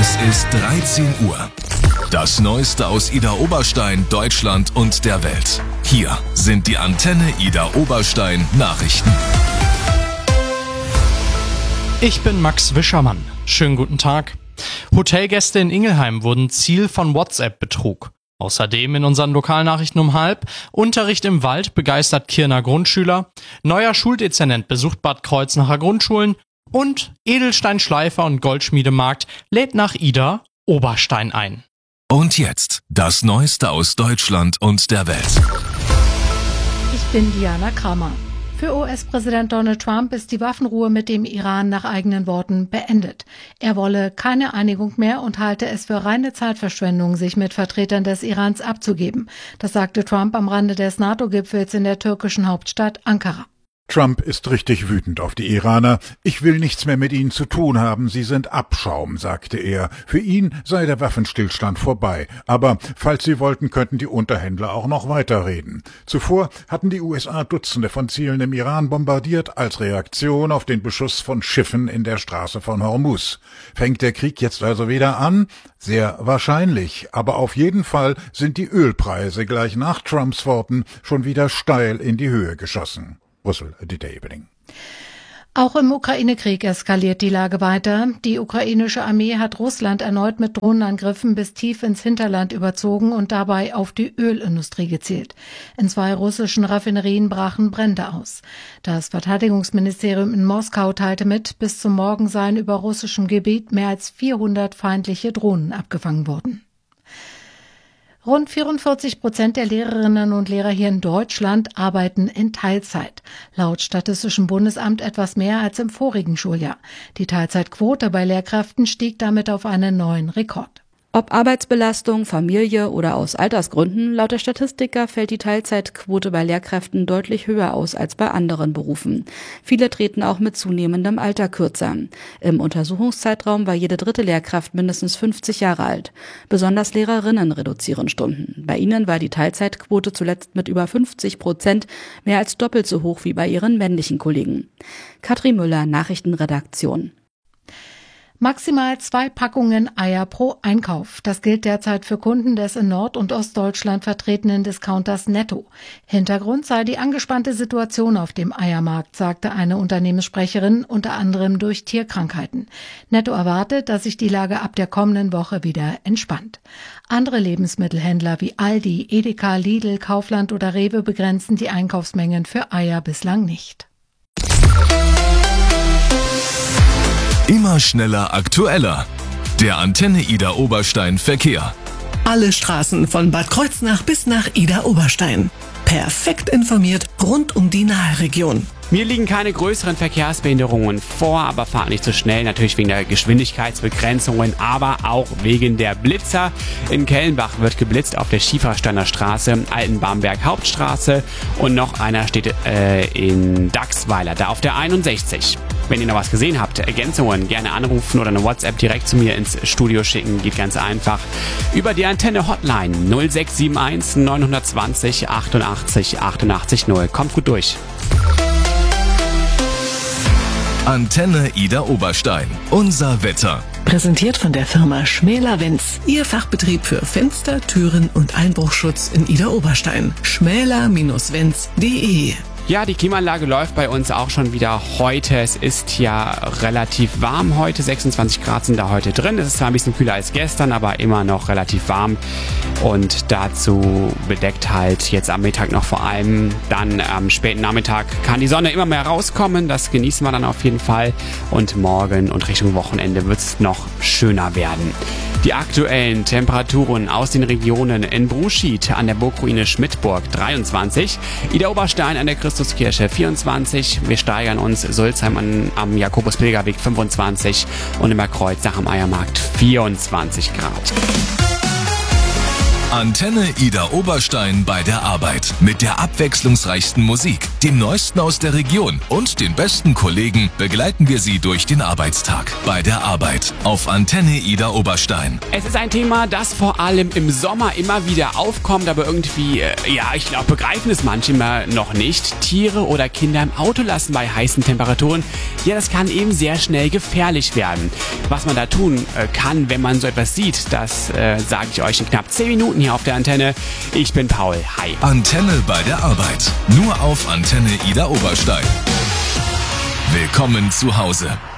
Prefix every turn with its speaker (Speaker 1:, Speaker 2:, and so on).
Speaker 1: Es ist 13 Uhr. Das Neueste aus Ida Oberstein, Deutschland und der Welt. Hier sind die Antenne Ida Oberstein Nachrichten.
Speaker 2: Ich bin Max Wischermann. Schönen guten Tag. Hotelgäste in Ingelheim wurden Ziel von WhatsApp-Betrug. Außerdem in unseren Lokalnachrichten um 12:30 Unterricht im Wald begeistert Kirner Grundschüler, neuer Schuldezernent besucht Bad Kreuznacher Grundschulen und Edelsteinschleifer und Goldschmiedemarkt lädt nach Ida Oberstein ein.
Speaker 1: Und jetzt das Neueste aus Deutschland und der Welt.
Speaker 3: Ich bin Diana Kramer. Für US-Präsident Donald Trump ist die Waffenruhe mit dem Iran nach eigenen Worten beendet. Er wolle keine Einigung mehr und halte es für reine Zeitverschwendung, sich mit Vertretern des Irans abzugeben. Das sagte Trump am Rande des NATO-Gipfels in der türkischen Hauptstadt Ankara.
Speaker 4: Trump ist richtig wütend auf die Iraner. Ich will nichts mehr mit ihnen zu tun haben, sie sind Abschaum, sagte er. Für ihn sei der Waffenstillstand vorbei. Aber falls sie wollten, könnten die Unterhändler auch noch weiterreden. Zuvor hatten die USA Dutzende von Zielen im Iran bombardiert, als Reaktion auf den Beschuss von Schiffen in der Straße von Hormuz. Fängt der Krieg jetzt also wieder an? Sehr wahrscheinlich. Aber auf jeden Fall sind die Ölpreise gleich nach Trumps Worten schon wieder steil in die Höhe geschossen. Brüssel, Dieter Ebeling.
Speaker 3: Auch im Ukraine-Krieg eskaliert die Lage weiter. Die ukrainische Armee hat Russland erneut mit Drohnenangriffen bis tief ins Hinterland überzogen und dabei auf die Ölindustrie gezielt. In 2 russischen Raffinerien brachen Brände aus. Das Verteidigungsministerium in Moskau teilte mit, bis zum Morgen seien über russischem Gebiet mehr als 400 feindliche Drohnen abgefangen worden. Rund 44% der Lehrerinnen und Lehrer hier in Deutschland arbeiten in Teilzeit. Laut Statistischem Bundesamt etwas mehr als im vorigen Schuljahr. Die Teilzeitquote bei Lehrkräften stieg damit auf einen neuen Rekord.
Speaker 5: Ob Arbeitsbelastung, Familie oder aus Altersgründen, laut der Statistiker fällt die Teilzeitquote bei Lehrkräften deutlich höher aus als bei anderen Berufen. Viele treten auch mit zunehmendem Alter kürzer. Im Untersuchungszeitraum war jede 3. Lehrkraft mindestens 50 Jahre alt. Besonders Lehrerinnen reduzieren Stunden. Bei ihnen war die Teilzeitquote zuletzt mit über 50% mehr als doppelt so hoch wie bei ihren männlichen Kollegen. Katrin Müller, Nachrichtenredaktion.
Speaker 3: Maximal 2 Packungen Eier pro Einkauf. Das gilt derzeit für Kunden des in Nord- und Ostdeutschland vertretenen Discounters Netto. Hintergrund sei die angespannte Situation auf dem Eiermarkt, sagte eine Unternehmenssprecherin, unter anderem durch Tierkrankheiten. Netto erwartet, dass sich die Lage ab der kommenden Woche wieder entspannt. Andere Lebensmittelhändler wie Aldi, Edeka, Lidl, Kaufland oder Rewe begrenzen die Einkaufsmengen für Eier bislang nicht.
Speaker 1: Immer schneller, aktueller. Der Antenne Ida Oberstein Verkehr.
Speaker 6: Alle Straßen von Bad Kreuznach bis nach Ida Oberstein. Perfekt informiert rund um die Nahregion.
Speaker 7: Mir liegen keine größeren Verkehrsbehinderungen vor, aber fahrt nicht so schnell, natürlich wegen der Geschwindigkeitsbegrenzungen, aber auch wegen der Blitzer. In Kellenbach wird geblitzt auf der Schiefersteiner Straße, Altenbamberg Hauptstraße und noch einer steht in Dachsweiler, da auf der 61. Wenn ihr noch was gesehen habt, Ergänzungen, gerne anrufen oder eine WhatsApp direkt zu mir ins Studio schicken, geht ganz einfach. Über die Antenne Hotline 0671 920 88 88 0. Kommt gut durch.
Speaker 1: Antenne Ida Oberstein. Unser Wetter.
Speaker 6: Präsentiert von der Firma Schmäler-Wenz. Ihr Fachbetrieb für Fenster, Türen und Einbruchschutz in Ida Oberstein. schmäler-wenz.de.
Speaker 7: Ja, die Klimaanlage läuft bei uns auch schon wieder heute. Es ist ja relativ warm heute. 26 Grad sind da heute drin. Es ist zwar ein bisschen kühler als gestern, aber immer noch relativ warm. Und dazu bedeckt halt jetzt am Mittag noch vor allem. Dann am späten Nachmittag kann die Sonne immer mehr rauskommen. Das genießen wir dann auf jeden Fall. Und morgen und Richtung Wochenende wird es noch schöner werden. Die aktuellen Temperaturen aus den Regionen: in Bruschied an der Burgruine Schmidtburg 23, Ida Oberstein an der Christuskirche 24, wir steigern uns Sulzheim am Jakobus-Pilgerweg 25 und in Bad Kreuznach am Eiermarkt 24 Grad.
Speaker 1: Antenne Ida Oberstein bei der Arbeit. Mit der abwechslungsreichsten Musik, dem Neuesten aus der Region und den besten Kollegen begleiten wir Sie durch den Arbeitstag. Bei der Arbeit auf Antenne Ida Oberstein.
Speaker 7: Es ist ein Thema, das vor allem im Sommer immer wieder aufkommt, aber irgendwie, ich glaube, begreifen es manche immer noch nicht. Tiere oder Kinder im Auto lassen bei heißen Temperaturen, das kann eben sehr schnell gefährlich werden. Was man da tun kann, wenn man so etwas sieht, das sage ich euch in knapp 10 Minuten hier auf der Antenne. Ich bin Paul. Hi.
Speaker 1: Antenne bei der Arbeit. Nur auf Antenne Ida Oberstein. Willkommen zu Hause.